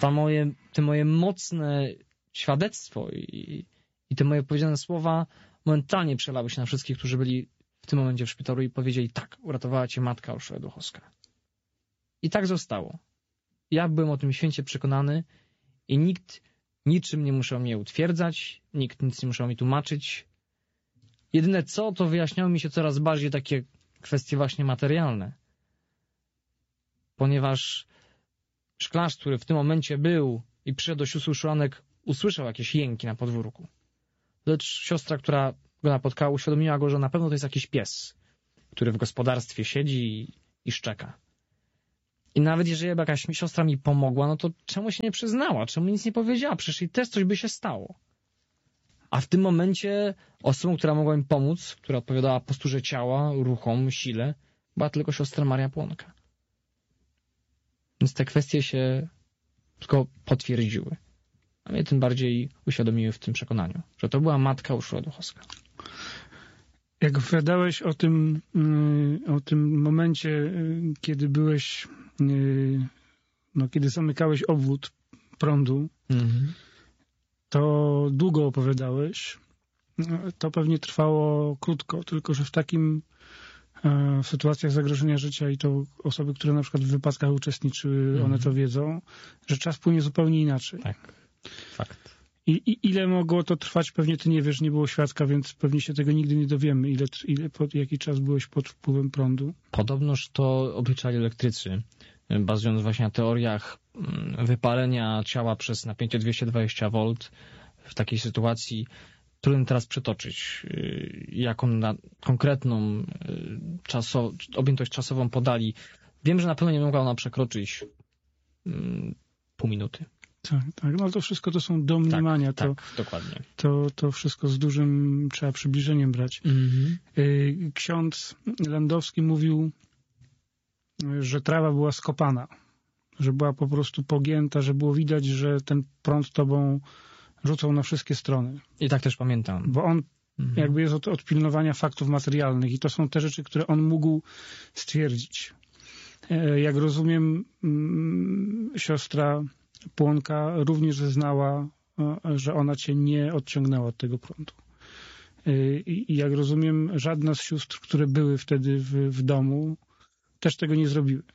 te moje mocne świadectwo i te moje powiedziane słowa momentalnie przelały się na wszystkich, którzy byli w tym momencie w szpitalu i powiedzieli: tak, uratowała cię matka Urszula Duchowska. I tak zostało. Ja byłem o tym święcie przekonany i nikt niczym nie musiał mnie utwierdzać, nikt nic nie musiał mi tłumaczyć. Jedyne co, to wyjaśniały mi się coraz bardziej takie kwestie właśnie materialne. Ponieważ szklarz, który w tym momencie był i przyszedł do sióstr Urszułanek, usłyszał jakieś jęki na podwórku. Lecz siostra, która go napotkała, uświadomiła go, że na pewno to jest jakiś pies, który w gospodarstwie siedzi i szczeka. I nawet jeżeli jakaś siostra mi pomogła, no to czemu się nie przyznała? Czemu nic nie powiedziała? Przecież jej też coś by się stało. A w tym momencie osobą, która mogła mi pomóc, która odpowiadała posturze ciała, ruchom, sile, była tylko siostra Maria Płonka. Więc te kwestie się tylko potwierdziły. A mnie tym bardziej uświadomiły w tym przekonaniu, że to była matka Urszula Duchowska. Jak opowiadałeś o tym momencie, kiedy byłeś, kiedy zamykałeś obwód prądu, to długo opowiadałeś. To pewnie trwało krótko, tylko że w sytuacjach zagrożenia życia i to osoby, które na przykład w wypadkach uczestniczyły, one to wiedzą, że czas płynie zupełnie inaczej. Tak, fakt. I ile mogło to trwać? Pewnie ty nie wiesz, nie było świadka, więc pewnie się tego nigdy nie dowiemy. Jaki czas byłeś pod wpływem prądu? Podobnoż to obliczali elektrycy, bazując właśnie na teoriach wypalenia ciała przez napięcie 220 V w takiej sytuacji. Trudno teraz przytoczyć, jaką konkretną objętość czasową podali. Wiem, że na pewno nie mogła ona przekroczyć pół minuty. Tak, no ale to wszystko to są domniemania. Tak, dokładnie. To wszystko z dużym trzeba przybliżeniem brać. Ksiądz Landowski mówił, że trawa była skopana, że była po prostu pogięta, że było widać, że ten prąd tobą rzucał na wszystkie strony. I tak też pamiętam. Bo on jakby jest od pilnowania faktów materialnych i to są te rzeczy, które on mógł stwierdzić. Jak rozumiem, siostra Płonka również zeznała, że ona cię nie odciągnęła od tego prądu. I jak rozumiem, żadna z sióstr, które były wtedy w domu, też tego nie zrobiły.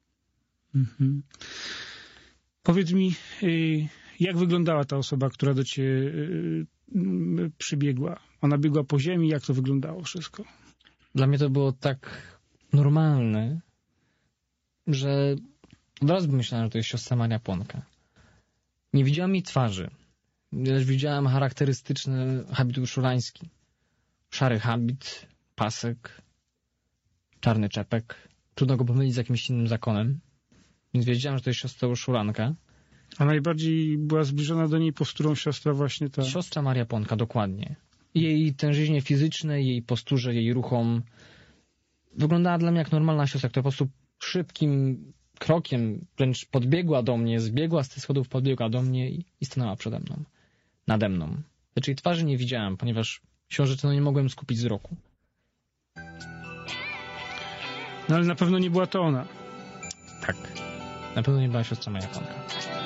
Powiedz mi, jak wyglądała ta osoba, która do ciebie przybiegła? Ona biegła po ziemi, jak to wyglądało wszystko? Dla mnie to było tak normalne, że od razu myślałem, że to jest siostra Maria Płonka. Nie widziałem jej twarzy, lecz widziałem charakterystyczny habit urszulański. Szary habit, pasek, czarny czepek. Trudno go pomylić z jakimś innym zakonem. Więc wiedziałem, że to jest siostra Urszulanka. A najbardziej była zbliżona do niej posturą siostra właśnie ta... Siostra Maria Płonka, dokładnie. Jej tężyźnie fizycznej, jej posturze, jej ruchom wyglądała dla mnie jak normalna siostra, która po prostu szybkim krokiem wręcz podbiegła do mnie, zbiegła z tych schodów, podbiegła do mnie i stanęła przede mną, nade mną. Lecz jej twarzy nie widziałem, ponieważ siłą rzeczy nie mogłem skupić wzroku. No ale na pewno nie była to ona. Tak. Na pewno nie była siostra Maria Płonka.